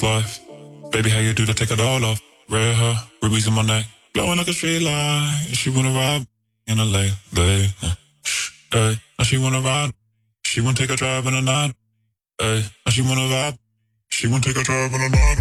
this life. Baby, how you do to take it all off? Red hair, rubies in my neck, blowing like a straight line. She wanna ride in a lay. Hey, now she wanna ride. She wanna take a drive in the night. Hey, now she wanna vibe. She wanna take a drive in the night.